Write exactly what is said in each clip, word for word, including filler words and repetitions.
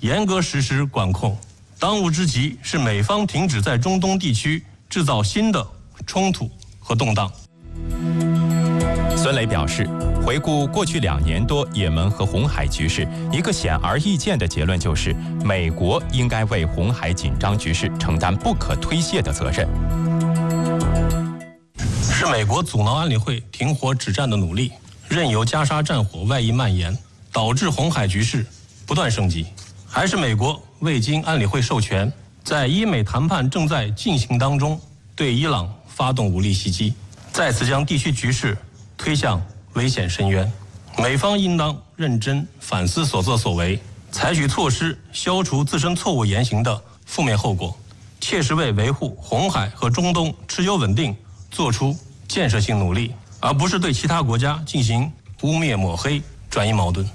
严格实施管控。当务之急是美方停止在中东地区制造新的冲突和动荡。 孙磊表示，回顾过去两年多也门和红海局势，一个显而易见的结论就是，美国应该为红海紧张局势承担不可推卸的责任。 是美国阻挠安理会停火止战的努力，任由加沙战火外溢蔓延，导致红海局势不断升级，还是美国未经安理会授权，在伊美谈判正在进行当中，对伊朗发动武力袭击，再次将地区局势推向危险深渊。美方应当认真反思所作所为，采取措施消除自身错误言行的负面后果，切实为维护红海和中东持久稳定做出建设性努力，而不是对其他国家进行污蔑抹黑、转移矛盾。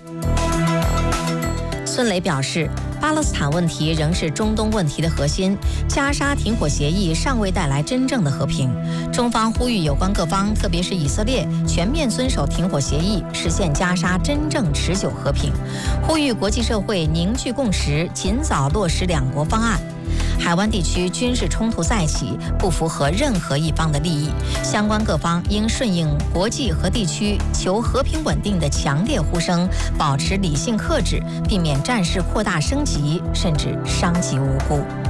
孙磊表示，巴勒斯坦问题仍是中东问题的核心，加沙停火协议尚未带来真正的和平。中方呼吁有关各方，特别是以色列，全面遵守停火协议，实现加沙真正持久和平，呼吁国际社会凝聚共识，尽早落实两国方案。海湾地区军事冲突再起，不符合任何一方的利益，相关各方应顺应国际和地区求和平稳定的强烈呼声，保持理性克制，避免战事扩大升级，甚至伤及无辜。